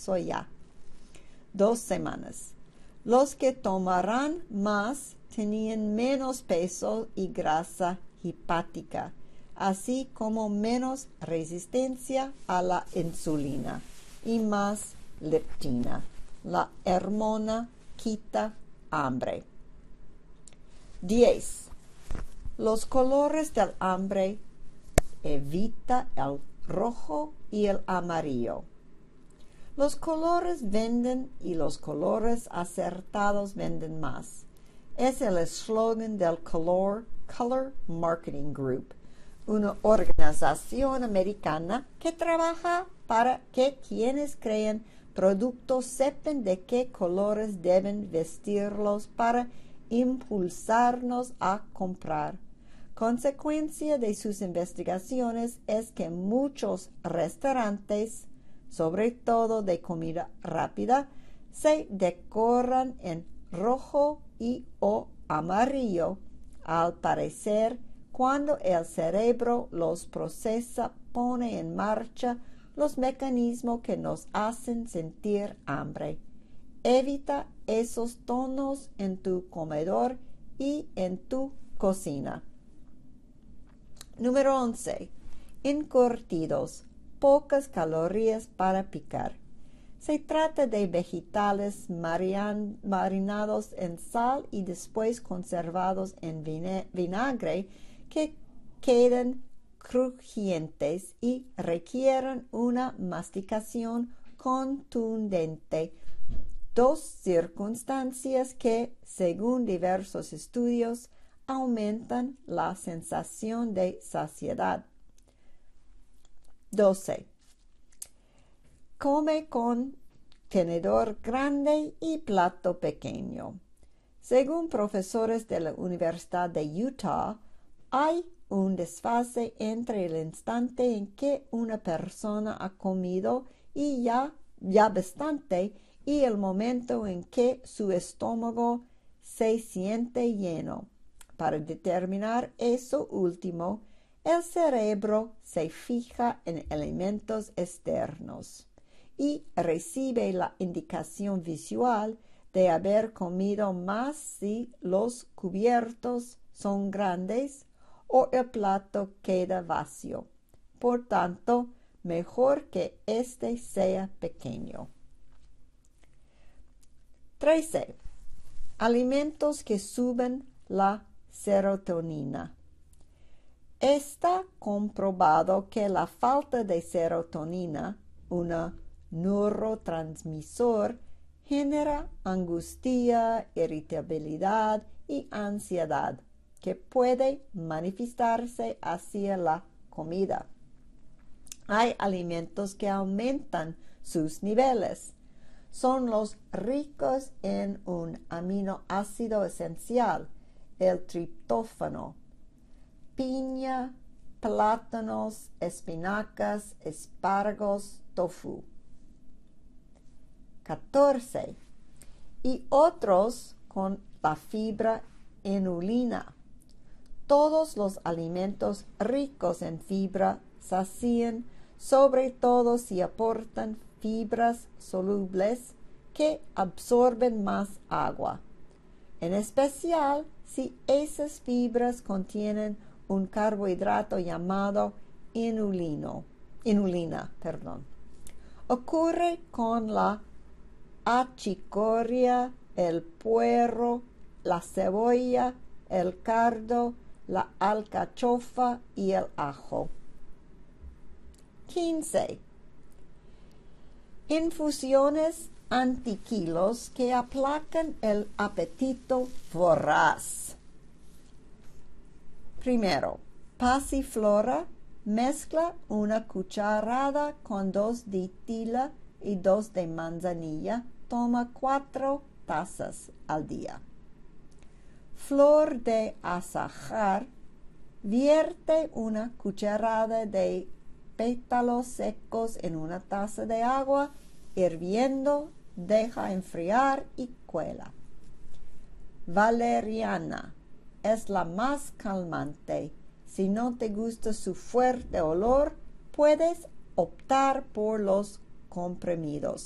soya. 2 semanas. Los que tomarán más tenían menos peso y grasa hepática, así como menos resistencia a la insulina y más leptina. La hormona quita hambre. 10. Los colores del hambre evita el rojo y el amarillo. Los colores venden y los colores acertados venden más. Es el eslogan del Color Marketing Group, una organización americana que trabaja para que quienes crean productos sepan de qué colores deben vestirlos para impulsarnos a comprar. Consecuencia de sus investigaciones es que muchos restaurantes, sobre todo de comida rápida, se decoran en rojo y o amarillo. Al parecer, cuando el cerebro los procesa, pone en marcha los mecanismos que nos hacen sentir hambre. Evita esos tonos en tu comedor y en tu cocina. Número 11. Encurtidos. Pocas calorías para picar. Se trata de vegetales marinados en sal y después conservados en vinagre que quedan crujientes y requieren una masticación contundente. 2 circunstancias que, según diversos estudios, aumentan la sensación de saciedad. 12. Come con tenedor grande y plato pequeño. Según profesores de la Universidad de Utah, hay un desfase entre el instante en que una persona ha comido y ya bastante y el momento en que su estómago se siente lleno. Para determinar eso último, el cerebro se fija en elementos externos y recibe la indicación visual de haber comido más si los cubiertos son grandes o el plato queda vacío. Por tanto, mejor que éste sea pequeño. 13. Alimentos que suben la serotonina. Está comprobado que la falta de serotonina, un neurotransmisor, genera angustia, irritabilidad y ansiedad, que puede manifestarse hacia la comida. Hay alimentos que aumentan sus niveles. Son los ricos en un aminoácido esencial, el triptófano. Piña, plátanos, espinacas, espárragos, tofu. 14. Y otros con la fibra inulina. Todos los alimentos ricos en fibra sacían, sobre todo si aportan fibras solubles que absorben más agua, en especial si esas fibras contienen un carbohidrato llamado inulina. Ocurre con la achicoria, el puerro, la cebolla, el cardo, la alcachofa y el ajo. 15. Infusiones antiquilos que aplacan el apetito voraz. Primero, pasiflora. Mezcla una cucharada con 2 de tila y 2 de manzanilla. Toma 4 tazas al día. Flor de azahar. Vierte una cucharada de pétalos secos en una taza de agua hirviendo, deja enfriar y cuela. Valeriana es la más calmante. Si no te gusta su fuerte olor, puedes optar por los comprimidos.